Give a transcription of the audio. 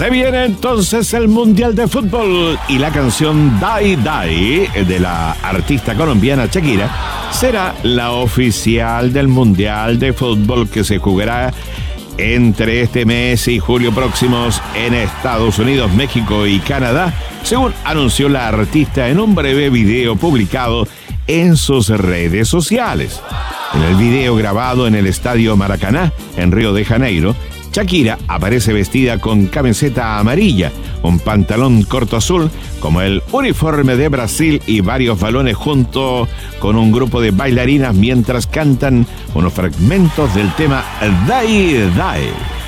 Se viene entonces el Mundial de Fútbol y la canción Die Die de la artista colombiana Shakira será la oficial del Mundial de Fútbol que se jugará entre este mes y julio próximos en Estados Unidos, México y Canadá, según anunció la artista en un breve video publicado en sus redes sociales. En el video grabado en el Estadio Maracaná, en Río de Janeiro, Shakira aparece vestida con camiseta amarilla, un pantalón corto azul, como el uniforme de Brasil y varios balones junto con un grupo de bailarinas mientras cantan unos fragmentos del tema Die Die.